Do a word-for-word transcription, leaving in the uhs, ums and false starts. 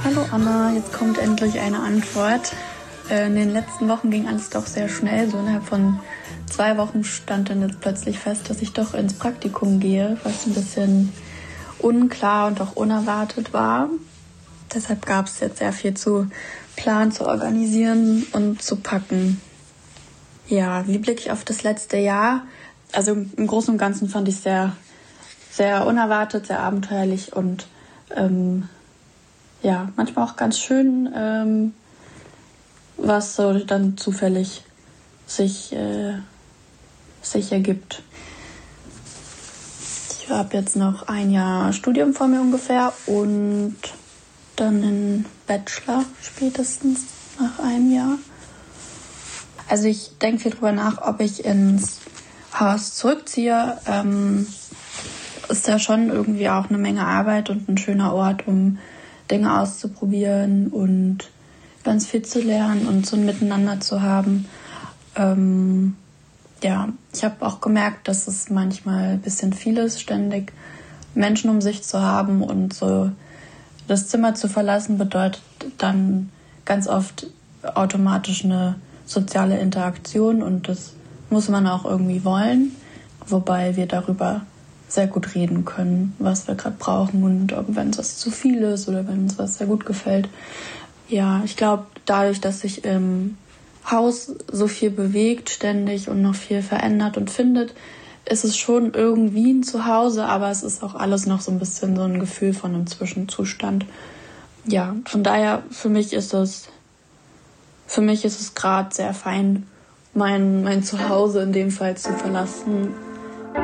Hallo Anna, jetzt kommt endlich eine Antwort. In den letzten Wochen ging alles doch sehr schnell. So innerhalb von zwei Wochen stand dann jetzt plötzlich fest, dass ich doch ins Praktikum gehe, was ein bisschen unklar und auch unerwartet war. Deshalb gab es jetzt sehr viel zu planen, zu organisieren und zu packen. Ja, wie blicke ich auf das letzte Jahr? Also im Großen und Ganzen fand ich es sehr, sehr unerwartet, sehr abenteuerlich und ähm, ja, manchmal auch ganz schön, ähm, was so dann zufällig sich, äh, sich ergibt. Ich habe jetzt noch ein Jahr Studium vor mir ungefähr und dann einen Bachelor spätestens nach einem Jahr. Also ich denke viel drüber nach, ob ich ins Haus zurückziehe. Ähm, ist ja schon irgendwie auch eine Menge Arbeit und ein schöner Ort, um Dinge auszuprobieren und ganz viel zu lernen und so ein Miteinander zu haben. Ähm, ja, ich habe auch gemerkt, dass es manchmal ein bisschen viel ist, ständig Menschen um sich zu haben und so das Zimmer zu verlassen bedeutet dann ganz oft automatisch eine soziale Interaktion und das muss man auch irgendwie wollen, wobei wir darüber sehr gut reden können, was wir gerade brauchen und ob, wenn es was zu viel ist oder wenn uns was sehr gut gefällt. Ja, ich glaube, dadurch, dass sich im Haus so viel bewegt ständig und noch viel verändert und findet, ist es schon irgendwie ein Zuhause, aber es ist auch alles noch so ein bisschen so ein Gefühl von einem Zwischenzustand. Ja, von daher, für mich ist es, für mich ist es gerade sehr fein, mein, mein Zuhause in dem Fall zu verlassen